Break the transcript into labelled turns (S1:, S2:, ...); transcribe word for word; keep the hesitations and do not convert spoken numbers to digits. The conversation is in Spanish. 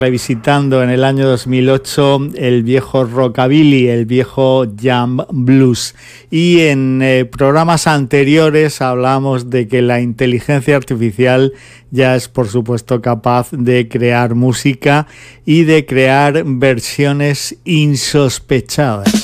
S1: revisitando en el año dos mil ocho el viejo rockabilly, el viejo jam blues. Y en eh, programas anteriores hablamos de que la inteligencia artificial ya es, por supuesto, capaz de crear música y de crear versiones insospechadas.